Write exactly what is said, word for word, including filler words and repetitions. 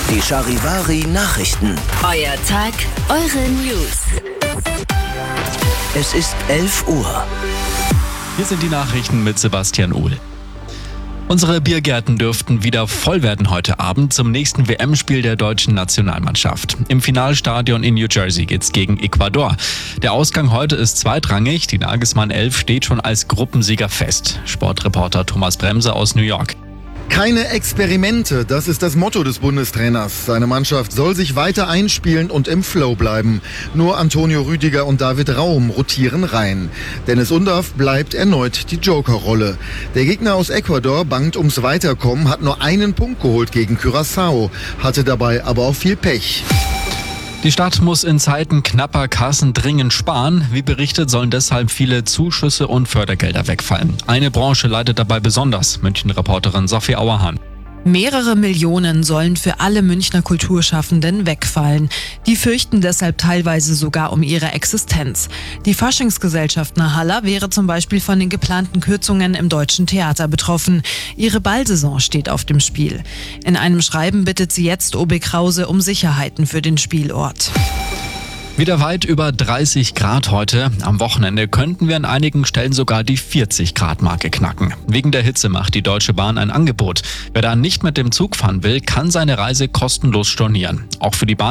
Die Charivari Nachrichten. Euer Tag, eure News. Es ist elf Uhr. Hier sind die Nachrichten mit Sebastian Uhl. Unsere Biergärten dürften wieder voll werden heute Abend zum nächsten W M-Spiel der deutschen Nationalmannschaft. Im Finalstadion in New Jersey geht's gegen Ecuador. Der Ausgang heute ist zweitrangig. Die Nagelsmann elf steht schon als Gruppensieger fest. Sportreporter Thomas Bremse aus New York. Keine Experimente, das ist das Motto des Bundestrainers. Seine Mannschaft soll sich weiter einspielen und im Flow bleiben. Nur Antonio Rüdiger und David Raum rotieren rein. Dennis Undaff bleibt erneut die Joker-Rolle. Der Gegner aus Ecuador bangt ums Weiterkommen, hat nur einen Punkt geholt gegen Curaçao, hatte dabei aber auch viel Pech. Die Stadt muss in Zeiten knapper Kassen dringend sparen. Wie berichtet, sollen deshalb viele Zuschüsse und Fördergelder wegfallen. Eine Branche leidet dabei besonders, München-Reporterin Sophie Auerhahn. Mehrere Millionen sollen für alle Münchner Kulturschaffenden wegfallen. Die fürchten deshalb teilweise sogar um ihre Existenz. Die Faschingsgesellschaft Nahalla wäre zum Beispiel von den geplanten Kürzungen im Deutschen Theater betroffen. Ihre Ballsaison steht auf dem Spiel. In einem Schreiben bittet sie jetzt O B Krause um Sicherheiten für den Spielort. Wieder weit über dreißig Grad heute. Am Wochenende könnten wir an einigen Stellen sogar die vierzig Grad Marke knacken. Wegen der Hitze macht die Deutsche Bahn ein Angebot. Wer da nicht mit dem Zug fahren will, kann seine Reise kostenlos stornieren. Auch für die Bahn